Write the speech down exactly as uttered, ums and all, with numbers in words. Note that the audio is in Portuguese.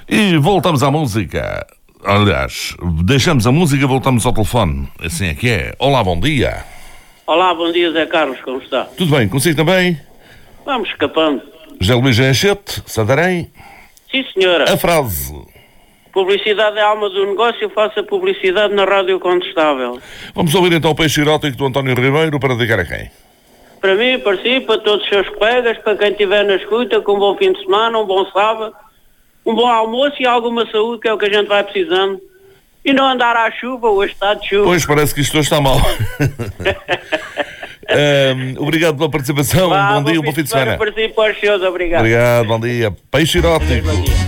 E voltamos à música. Aliás, deixamos a música e voltamos ao telefone. Assim é que é. Olá, bom dia. Olá, bom dia, Zé Carlos, como está? Tudo bem, consigo também? Vamos escapando. José Luís Enchete, Santarém. Sim, senhora. A frase. Publicidade é a alma do negócio, faça publicidade na Rádio Contestável. Vamos ouvir então o peixe erótico do António Ribeiro para dedicar a quem? Para mim, para si, para todos os seus colegas, para quem estiver na escuta, com um bom fim de semana, um bom sábado, um bom almoço e alguma saúde, que é o que a gente vai precisando. E não andar à chuva, hoje está de chuva. Pois, parece que isto hoje está mal. um, obrigado pela participação. Vá, bom dia, um bom fim de semana. Para si e para os seus, obrigado. Obrigado, bom dia. Peixe erótico. Bom dia.